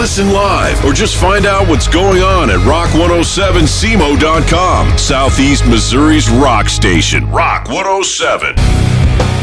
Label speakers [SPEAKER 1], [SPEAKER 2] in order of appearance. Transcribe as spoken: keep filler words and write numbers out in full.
[SPEAKER 1] listen live, or just find out what's going on at rock one oh seven S E M O dot com. Southeast Missouri's rock station, Rock one oh seven.